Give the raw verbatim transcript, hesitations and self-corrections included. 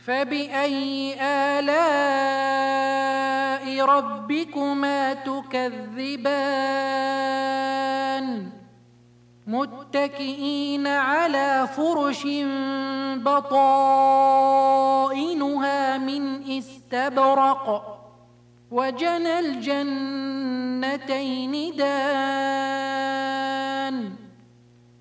فبأي آلاء ربكما تكذبان متكئين على فرش بطائنها من استبرق، وجنى الجنتين دان